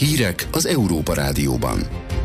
Hírek az Európa Rádióban.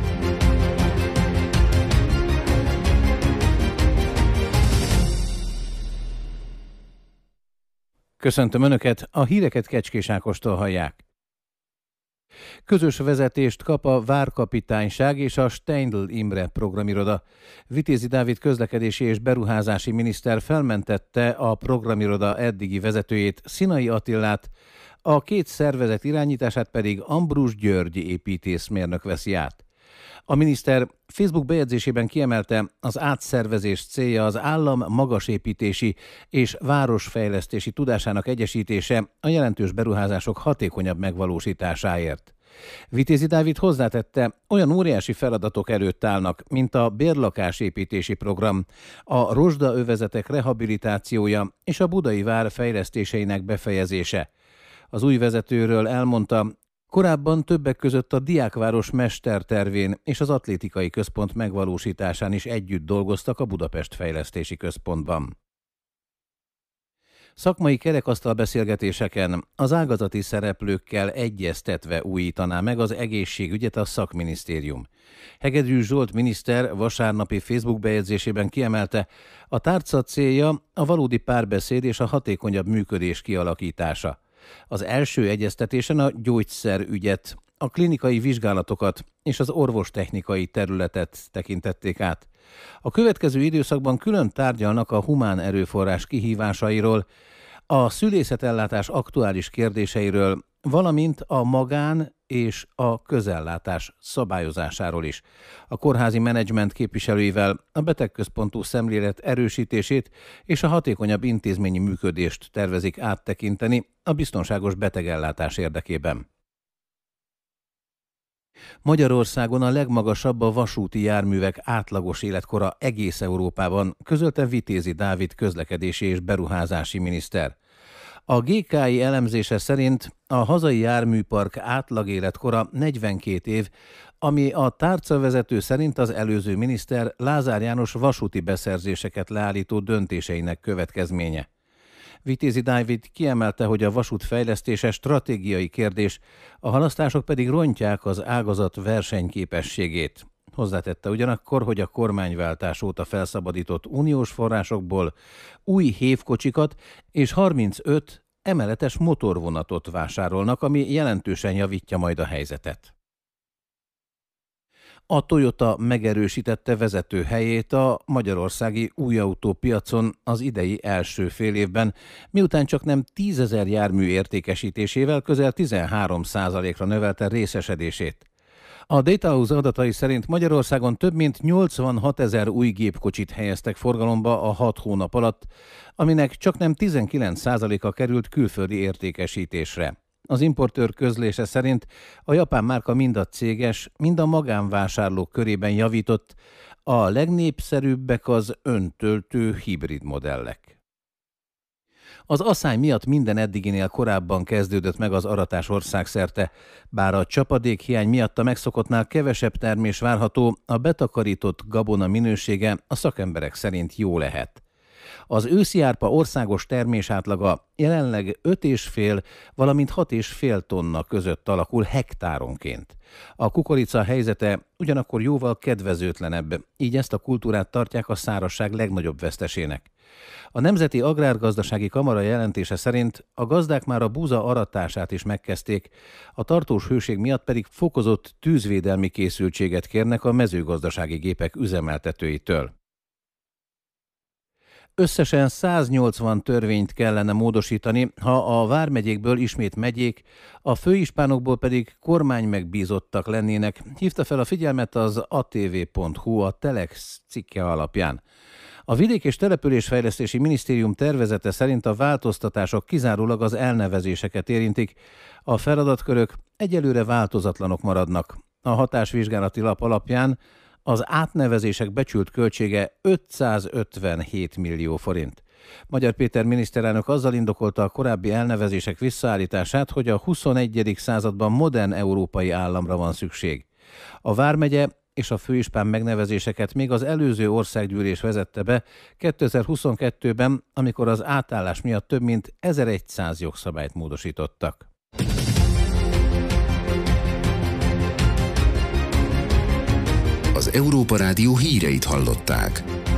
Köszöntöm Önöket, a híreket Kecskés Ákostól hallják. Közös vezetést kap a Várkapitányság és a Steindl Imre programiroda. Vitézi Dávid közlekedési és beruházási miniszter felmentette a programiroda eddigi vezetőjét, Szinai Attilát, a két szervezet irányítását pedig Ambrus György építészmérnök veszi át. A miniszter Facebook bejegyzésében kiemelte, az átszervezés célja az állam magasépítési és városfejlesztési tudásának egyesítése a jelentős beruházások hatékonyabb megvalósításáért. Vitézi Dávid hozzátette, olyan óriási feladatok előtt állnak, mint a bérlakásépítési program, a rozsdaövezetek rehabilitációja és a Budai vár fejlesztéseinek befejezése. Az új vezetőről elmondta, korábban többek között a Diákváros mestertervén és az atlétikai központ megvalósításán is együtt dolgoztak a Budapest Fejlesztési Központban. Szakmai kerekasztal beszélgetéseken az ágazati szereplőkkel egyeztetve újítaná meg az egészségügyet a szakminisztérium. Hegedűs Zsolt miniszter vasárnapi Facebook bejegyzésében kiemelte, a tárca célja a valódi párbeszéd és a hatékonyabb működés kialakítása. Az első egyeztetésen a gyógyszerügyet, a klinikai vizsgálatokat és az orvostechnikai területet tekintették át. A következő időszakban külön tárgyalnak a humán erőforrás kihívásairól, a szülészetellátás aktuális kérdéseiről, valamint a magán és a közellátás szabályozásáról is. A kórházi menedzsment képviselőivel a betegközpontú szemlélet erősítését és a hatékonyabb intézményi működést tervezik áttekinteni a biztonságos betegellátás érdekében. Magyarországon a legmagasabb a vasúti járművek átlagos életkora egész Európában, közölte Vitézi Dávid közlekedési és beruházási miniszter. A GKI elemzése szerint a hazai járműpark átlagéletkora 42 év, ami a tárcavezető szerint az előző miniszter Lázár János vasúti beszerzéseket leállító döntéseinek következménye. Vitézi Dávid kiemelte, hogy a vasút fejlesztése stratégiai kérdés, a halasztások pedig rontják az ágazat versenyképességét. Hozzátette ugyanakkor, hogy a kormányváltás óta felszabadított uniós forrásokból új hévkocsikat és 35 emeletes motorvonatot vásárolnak, ami jelentősen javítja majd a helyzetet. A Toyota megerősítette vezető helyét a magyarországi új autópiacon az idei első fél évben, miután csaknem 10 000 jármű értékesítésével közel 13%-ra növelte részesedését. A Data House adatai szerint Magyarországon több mint 86 000 új gépkocsit helyeztek forgalomba a 6 hónap alatt, aminek csaknem 19%-a került külföldi értékesítésre. Az importőr közlése szerint a japán márka mind a céges, mind a magánvásárlók körében javított, a legnépszerűbbek az öntöltő hibrid modellek. Az aszály miatt minden eddiginél korábban kezdődött meg az aratás országszerte, bár a csapadékhiány miatt a megszokottnál kevesebb termés várható, a betakarított gabona minősége a szakemberek szerint jó lehet. Az őszi árpa országos termésátlaga jelenleg 5,5, valamint 6,5 tonna között alakul hektáronként. A kukorica helyzete ugyanakkor jóval kedvezőtlenebb, így ezt a kultúrát tartják a szárazság legnagyobb vesztesének. A Nemzeti Agrárgazdasági Kamara jelentése szerint a gazdák már a búza aratását is megkezdték, a tartós hőség miatt pedig fokozott tűzvédelmi készültséget kérnek a mezőgazdasági gépek üzemeltetőitől. Összesen 180 törvényt kellene módosítani, ha a vármegyékből ismét megyék, a főispánokból pedig kormánymegbízottak lennének, hívta fel a figyelmet az atv.hu a Telex cikke alapján. A Vidék- és Településfejlesztési Minisztérium tervezete szerint a változtatások kizárólag az elnevezéseket érintik, a feladatkörök egyelőre változatlanok maradnak. A hatásvizsgálati lap alapján az átnevezések becsült költsége 557 millió forint. Magyar Péter miniszterelnök azzal indokolta a korábbi elnevezések visszaállítását, hogy a 21. században modern európai államra van szükség. A vármegye és a főispán megnevezéseket még az előző országgyűlés vezette be 2022-ben, amikor az átállás miatt több mint 1100 jogszabályt módosítottak. az Európa Rádió híreit hallották.